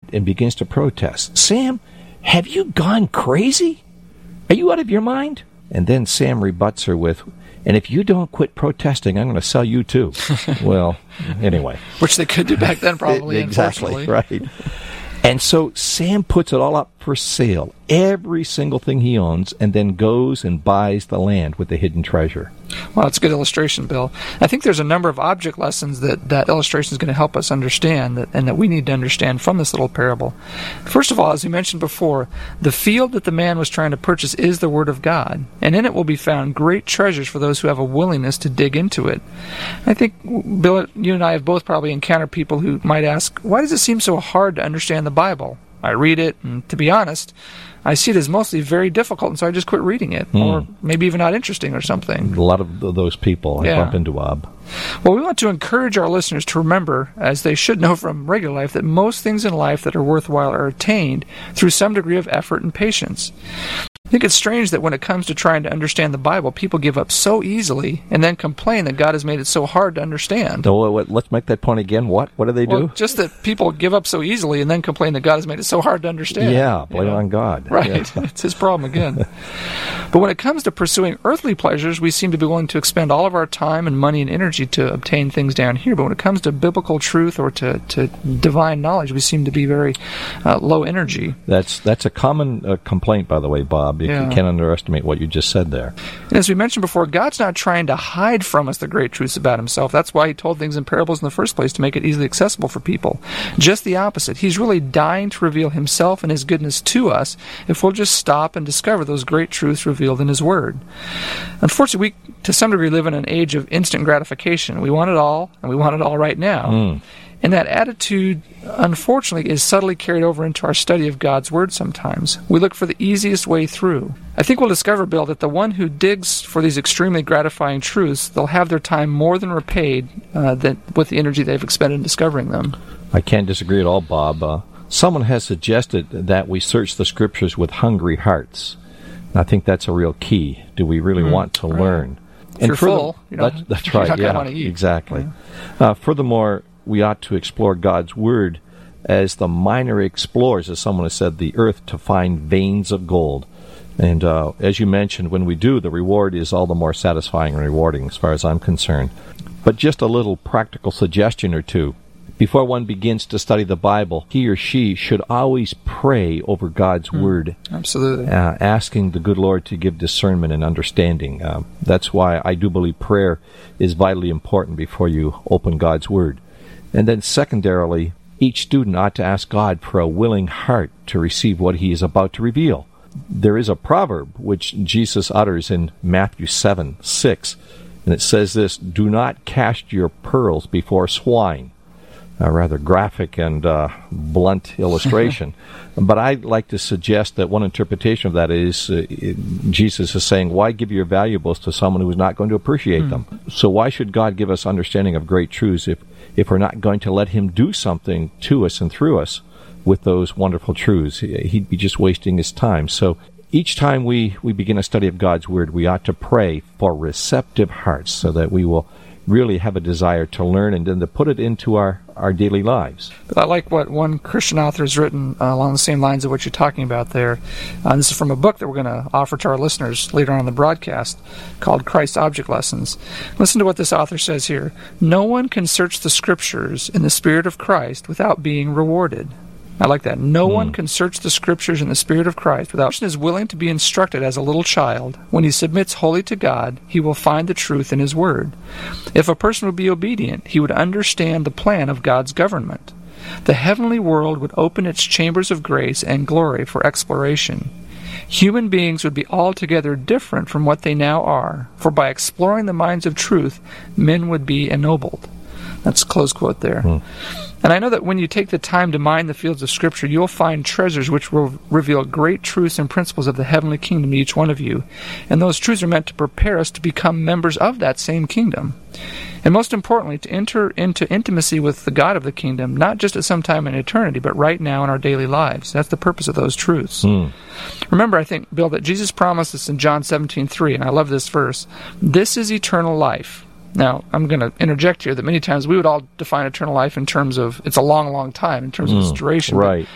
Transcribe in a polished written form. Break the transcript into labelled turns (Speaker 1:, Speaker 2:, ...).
Speaker 1: and begins to protest. Sam, have you gone crazy? Are you out of your mind? And then Sam rebuts her with, and if you don't quit protesting, I'm going to sell you too. Well, anyway.
Speaker 2: Which they could do back then, probably,
Speaker 1: exactly,
Speaker 2: unfortunately.
Speaker 1: Right. And so Sam puts it all up for sale, every single thing he owns, and then goes and buys the land with the hidden treasure.
Speaker 2: Well, that's a good illustration, Bill. I think there's a number of object lessons that illustration is going to help us understand, and that we need to understand from this little parable. First of all, as we mentioned before, the field that the man was trying to purchase is the Word of God, and in it will be found great treasures for those who have a willingness to dig into it. I think, Bill, you and I have both probably encountered people who might ask, why does it seem so hard to understand the Bible? I read it, and to be honest, I see it as mostly very difficult, and so I just quit reading it, or maybe even not interesting or something.
Speaker 1: A lot of those people I bump into, Bob.
Speaker 2: Well, we want to encourage our listeners to remember, as they should know from regular life, that most things in life that are worthwhile are attained through some degree of effort and patience. I think it's strange that when it comes to trying to understand the Bible, people give up so easily and then complain that God has made it so hard to understand.
Speaker 1: Let's make that point again. What do they do?
Speaker 2: Just that people give up so easily and then complain that God has made it so hard to understand.
Speaker 1: Yeah, blame it on God.
Speaker 2: Right.
Speaker 1: Yeah.
Speaker 2: It's his problem again. But when it comes to pursuing earthly pleasures, we seem to be willing to expend all of our time and money and energy to obtain things down here. But when it comes to biblical truth or to divine knowledge, we seem to be very low energy.
Speaker 1: That's a common complaint, by the way, Bob. You can't underestimate what you just said there.
Speaker 2: And as we mentioned before, God's not trying to hide from us the great truths about himself. That's why he told things in parables in the first place, to make it easily accessible for people. Just the opposite. He's really dying to reveal himself and his goodness to us if we'll just stop and discover those great truths revealed in his word. Unfortunately, we, to some degree, live in an age of instant gratification. We want it all, and we want it all right now. And that attitude, unfortunately, is subtly carried over into our study of God's Word sometimes. We look for the easiest way through. I think we'll discover, Bill, that the one who digs for these extremely gratifying truths, they'll have their time more than repaid with the energy they've expended in discovering them.
Speaker 1: I can't disagree at all, Bob. Someone has suggested that we search the Scriptures with hungry hearts. And I think that's a real key. Do we really want to learn?
Speaker 2: If you're full,
Speaker 1: that's right.
Speaker 2: You're not going to want to eat.
Speaker 1: Exactly. Furthermore, we ought to explore God's Word as the miner explores, as someone has said, the earth to find veins of gold. And as you mentioned, when we do, the reward is all the more satisfying and rewarding as far as I'm concerned. But just a little practical suggestion or two. Before one begins to study the Bible, he or she should always pray over God's Word.
Speaker 2: Absolutely.
Speaker 1: Asking the good Lord to give discernment and understanding. That's why I do believe prayer is vitally important before you open God's Word. And then secondarily, each student ought to ask God for a willing heart to receive what he is about to reveal. There is a proverb which Jesus utters in Matthew 7:6, and it says this, "Do not cast your pearls before swine." A rather graphic and blunt illustration. But I'd like to suggest that one interpretation of that is Jesus is saying, why give your valuables to someone who is not going to appreciate them? So why should God give us understanding of great truths if we're not going to let him do something to us and through us with those wonderful truths? He'd be just wasting his time. So each time we begin a study of God's Word, we ought to pray for receptive hearts so that we will really have a desire to learn and then to put it into our daily lives.
Speaker 2: But I like what one Christian author has written along the same lines of what you're talking about there. This is from a book that we're going to offer to our listeners later on in the broadcast called Christ Object Lessons. Listen to what this author says here. No one can search the Scriptures in the Spirit of Christ without being rewarded. I like that. No one can search the Scriptures in the Spirit of Christ without person is willing to be instructed as a little child. When he submits wholly to God, he will find the truth in his Word. If a person would be obedient, he would understand the plan of God's government. The heavenly world would open its chambers of grace and glory for exploration. Human beings would be altogether different from what they now are, for by exploring the minds of truth, men would be ennobled. That's a close quote there. And I know that when you take the time to mine the fields of Scripture, you'll find treasures which will reveal great truths and principles of the heavenly kingdom to each one of you. And those truths are meant to prepare us to become members of that same kingdom. And most importantly, to enter into intimacy with the God of the kingdom, not just at some time in eternity, but right now in our daily lives. That's the purpose of those truths. Remember, I think, Bill, that Jesus promised us in John 17:3, and I love this verse, "This is eternal life." Now, I'm going to interject here that many times we would all define eternal life in terms of it's a long, long time, in terms of its duration.
Speaker 1: Right.